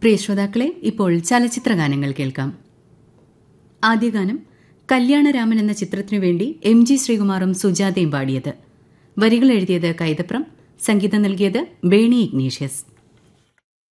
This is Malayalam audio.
പ്രിയ ശ്രോതാക്കളെ, ഇപ്പോൾ ചലച്ചിത്രഗാനങ്ങൾ കേൾക്കാം. ആദ്യ ഗാനം കല്യാണരാമൻ എന്ന ചിത്രത്തിനു വേണ്ടി MG ശ്രീകുമാറും സുജാതയും പാടിയത്. വരികൾ എഴുതിയത് കൈതപ്രം, സംഗീതം നൽകിയത് ബേണി ഇഗ്നീഷ്യസ്.